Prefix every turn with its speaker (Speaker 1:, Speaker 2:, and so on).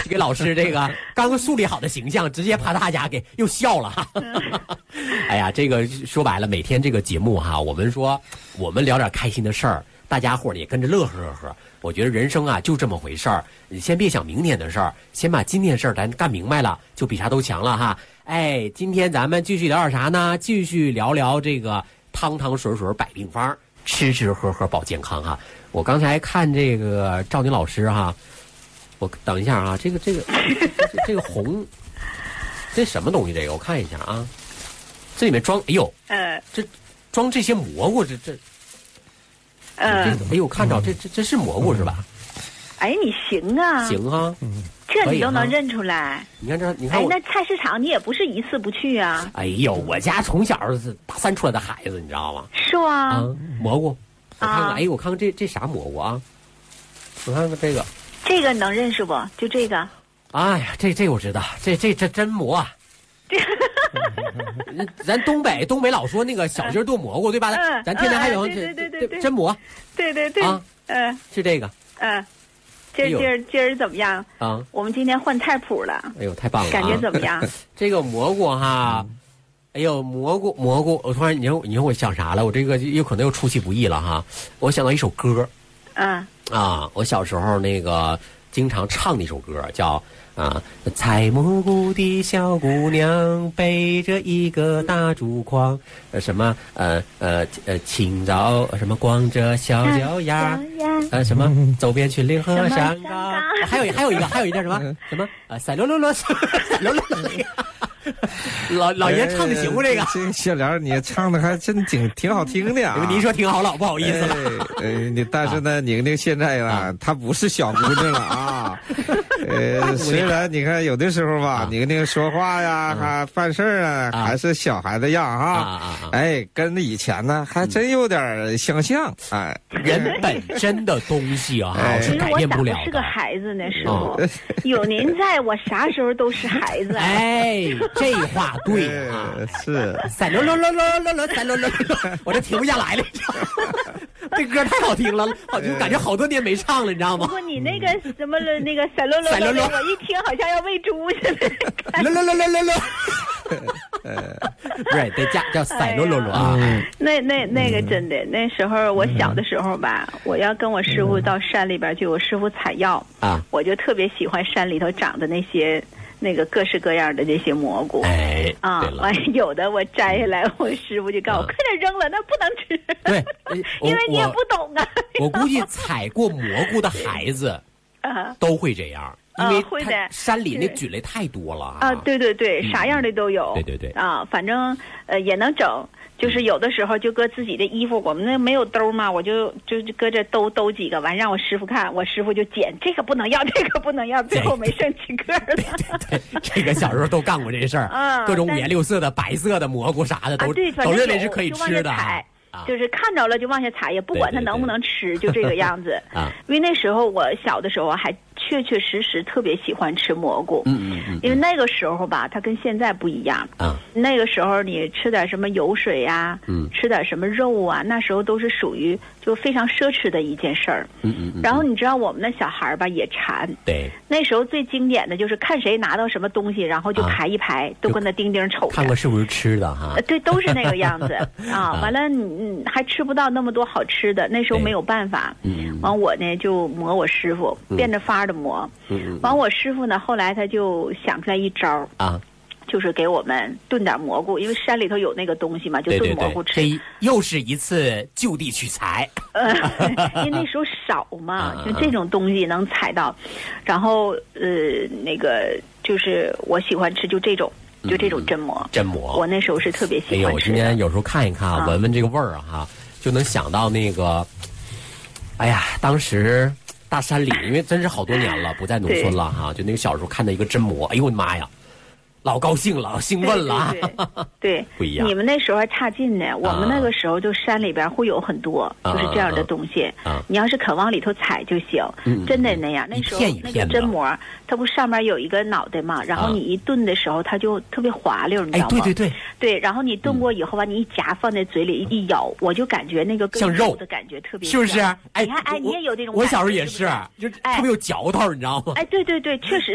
Speaker 1: 给老师这个刚刚树立好的形象，直接把大家给又笑了哈。哎呀，这个说白了，每天这个节目哈，我们说我们聊点开心的事儿，大家伙儿也跟着乐呵呵。我觉得人生啊就这么回事儿，你先别想明天的事儿，先把今天的事儿咱干明白了，就比啥都强了哈。哎，今天咱们继续聊点啥呢？继续聊聊这个汤汤水水百病方，吃吃喝喝保健康哈。我刚才看这个赵宁老师哈，我等一下啊，这个红，这什么东西？这个我看一下啊，这里面装，哎呦，这装这些蘑菇，这哎呦，看着这是蘑菇是吧？
Speaker 2: 哎，你行啊，
Speaker 1: 行啊，
Speaker 2: 这你都能认出来。
Speaker 1: 你看这，你看
Speaker 2: 哎，那菜市场你也不是一次不去啊。
Speaker 1: 哎呦，我家从小是大三出来的孩子，你知道吗？
Speaker 2: 是吗？
Speaker 1: 啊，蘑菇，我看看，哎，我看看这啥蘑菇啊？我看看这个，
Speaker 2: 这个能认识不？就这个。
Speaker 1: 哎呀，这我知道，这真蘑。咱东北老说那个小鸡炖蘑菇，对吧？咱天天还有
Speaker 2: 对
Speaker 1: 真蘑。
Speaker 2: 对啊，
Speaker 1: 是这个。
Speaker 2: 今儿怎么样啊？我们今天换菜谱了。
Speaker 1: 哎呦，太棒了！
Speaker 2: 感觉怎么样？这
Speaker 1: 个蘑菇哈，哎呦，蘑菇，我突然你说我想啥了？我这个有可能又出其不意了哈。我想到一首歌。我小时候那个经常唱的一首歌叫。采蘑菇的小姑娘背着一个大竹筐，什么清早什么光着小脚丫，什么走遍群岭和山岗，还有一个什么赛罗罗罗，赛罗罗罗，老爷唱的行不？这个
Speaker 3: 小莲你唱的还真挺好听的啊！
Speaker 1: 您说挺好，老不好意思了。
Speaker 3: 但是呢，宁宁现在啊，她不是小姑娘了啊。虽然你看有的时候吧，宁宁说话呀，还办事啊，还是小孩子样哈。哎，跟以前呢还真有点相像。哎，
Speaker 1: 人本身的东西啊，是改变不了的。
Speaker 2: 是个孩子那时候，有您在我啥时候都是孩子。
Speaker 1: 哎，这话对啊，
Speaker 3: 是。
Speaker 1: 赛罗罗罗罗罗罗赛罗罗罗，我这停不下来了。这歌太好听了，就感觉好多年没唱了，你知道吗？
Speaker 2: 不过你那个什么那个赛罗罗罗，我一听好像要喂猪似的。
Speaker 1: 罗罗罗罗罗罗。对，得叫赛罗罗罗啊。
Speaker 2: 那个真的，那时候我小的时候吧，我要跟我师傅到山里边去，我师傅采药啊，我就特别喜欢山里头长的那个各式各样的这些蘑菇。
Speaker 1: 哎，
Speaker 2: 完有的我摘下来，我师傅就告诉我快点扔了，那不能吃。
Speaker 1: 对，
Speaker 2: 因为你也不懂啊。
Speaker 1: 我估计采过蘑菇的孩子都会这样。因为山里那菌类太多了
Speaker 2: 啊！对，啥样的都有。
Speaker 1: 对
Speaker 2: 啊，反正也能整，就是有的时候就搁自己的衣服，我们那没有兜嘛，我就搁这兜几个，完让我师傅看，我师傅就捡，这个不能要，这个不能要，最后没剩几个了。
Speaker 1: 对，这个小时候都干过这事儿，各种五颜六色的、白色的蘑菇啥的都认为是可以吃的。
Speaker 2: 就是看着了就往下采，也不管它能不能吃，就这个样子。因为那时候我小的时候还确实特别喜欢吃蘑菇。因为那个时候吧，它跟现在不一样。那个时候你吃点什么油水呀，吃点什么肉啊，那时候都是属于就非常奢侈的一件事儿。然后你知道我们那小孩吧也馋。
Speaker 1: 对。
Speaker 2: 那时候最经典的就是看谁拿到什么东西，然后就排一排，都跟那盯盯瞅着。
Speaker 1: 看过是不是吃的哈？
Speaker 2: 对，都是那个样子啊。完了还吃不到那么多好吃的，那时候没有办法。完我呢就磨我师傅，变着法的磨。完我师傅呢后来他就想出来一招啊，就是给我们炖点蘑菇，因为山里头有那个东西嘛，就炖蘑菇吃。
Speaker 1: 这又是一次就地取材。
Speaker 2: 因为那时候少嘛，就这种东西能采到。然后那个就是我喜欢吃就这种真蘑。我那时候是特别喜欢吃的。
Speaker 1: 我今天有时候看一看闻闻这个味儿哈，就能想到那个，哎呀，当时大山里，因为真是好多年了，不在农村了哈，就那个小时候看到一个真蘑，哎呦我的妈呀！老高兴了，兴奋了。
Speaker 2: 对，
Speaker 1: 不一样。
Speaker 2: 你们那时候还差劲呢，我们那个时候就山里边会有很多，就是这样的东西。你要是肯往里头采就行，真的那样。那时候那个真蘑，它不上面有一个脑袋嘛，然后你一炖的时候，它就特别滑溜，你知道吗？对，然后你炖过以后吧，你一夹放在嘴里一咬，我就感觉那个
Speaker 1: 像肉
Speaker 2: 的感觉特别，
Speaker 1: 是不是？
Speaker 2: 你看，你也有这种感觉。
Speaker 1: 我小时候也是，就特别有嚼头，你知道吗？
Speaker 2: 对，确实。